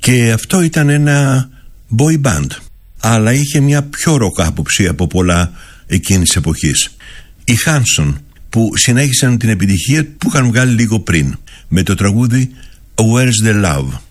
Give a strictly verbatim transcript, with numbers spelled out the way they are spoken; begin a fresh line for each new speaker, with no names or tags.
Και αυτό ήταν ένα boy band, αλλά είχε μια πιο ροκ άποψη από πολλά εκείνης της εποχής. Οι Hanson, που συνέχισαν την επιτυχία που είχαν βγάλει λίγο πριν με το τραγούδι Where's the Love.